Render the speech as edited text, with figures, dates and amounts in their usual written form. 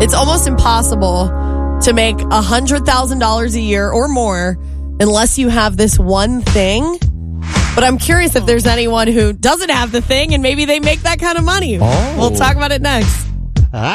It's almost impossible to make $100,000 a year or more unless you have this one thing. But I'm curious if there's anyone who doesn't have the thing and maybe they make that kind of money. Oh. We'll talk about it next.